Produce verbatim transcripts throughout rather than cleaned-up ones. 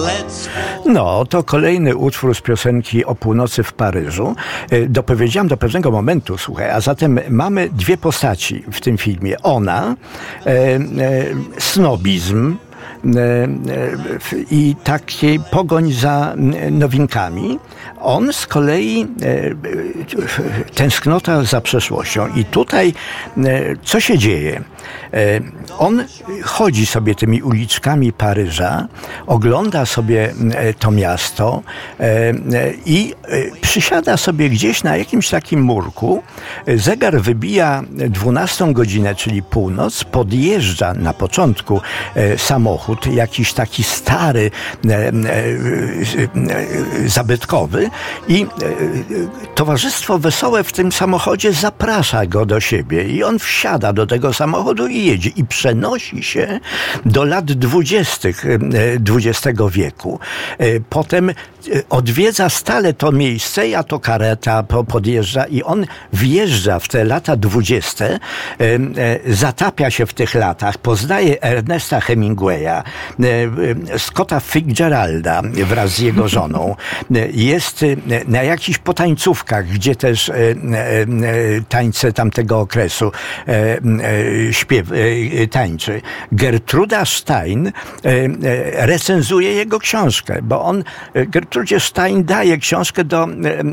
No, to kolejny utwór z piosenki o północy w Paryżu. Dopowiedziałam do pewnego momentu, słuchaj, a zatem mamy dwie postaci w tym filmie. Ona, e, e, snobizm, i taki pogoń za nowinkami. On z kolei tęsknota za przeszłością. I tutaj co się dzieje? On chodzi sobie tymi uliczkami Paryża, ogląda sobie to miasto i przysiada sobie gdzieś na jakimś takim murku. Zegar wybija dwunastą godzinę, czyli północ. Podjeżdża na początku samochód, jakiś taki stary, e, e, e, zabytkowy i e, towarzystwo wesołe w tym samochodzie zaprasza go do siebie i on wsiada do tego samochodu i jedzie i przenosi się do lat dwudziestych dwudziestego wieku. E, potem odwiedza stale to miejsce, a to kareta podjeżdża i on wjeżdża w te lata dwudzieste, e, e, zatapia się w tych latach, poznaje Ernesta Hemingwaya, Scotta Fitzgeralda wraz z jego żoną. Jest na jakichś potańcówkach, gdzie też tańce tamtego okresu śpiew, tańczy. Gertruda Stein recenzuje jego książkę, bo on Gertrudzie Stein daje książkę do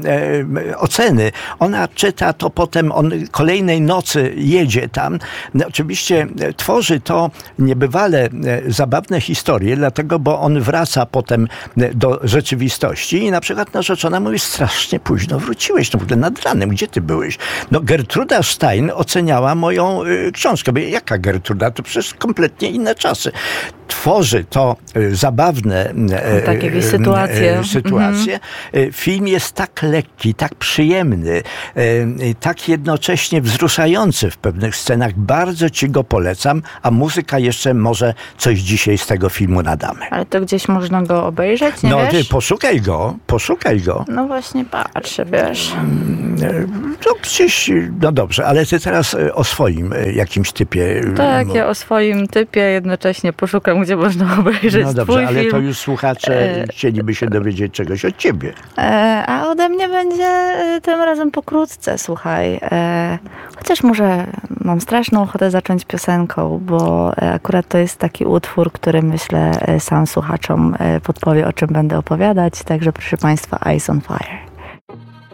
oceny. Ona czyta to, potem on kolejnej nocy jedzie tam. No, oczywiście tworzy to niebywale zabawne historie, dlatego, bo on wraca potem do rzeczywistości i na przykład narzeczona mówi, strasznie późno wróciłeś, no w ogóle nad ranem, gdzie ty byłeś? No Gertruda Stein oceniała moją y, książkę. Mówię, jaka Gertruda? To przecież kompletnie inne czasy. Tworzy to y, zabawne y, takie y, sytuacje. Y, sytuacje. Mm-hmm. Film jest tak lekki, tak przyjemny, y, y, tak jednocześnie wzruszający w pewnych scenach. Bardzo ci go polecam, a muzyka jeszcze może coś dzisiaj z tego filmu nadamy. Ale to gdzieś można go obejrzeć, nie No wiesz? ty poszukaj go, poszukaj go. No właśnie patrzę, wiesz. To gdzieś, no dobrze, ale ty teraz o swoim jakimś typie. Tak, no. ja o swoim typie jednocześnie poszukam, gdzie można obejrzeć No dobrze, twój ale film. to już słuchacze chcieliby się dowiedzieć czegoś od ciebie. A ode mnie będzie tym razem pokrótce, słuchaj. Chociaż może mam straszną ochotę zacząć piosenką, bo akurat to jest taki utwór, który myślę sam słuchaczom podpowie, o czym będę opowiadać. Także proszę Państwa, Eyes on Fire.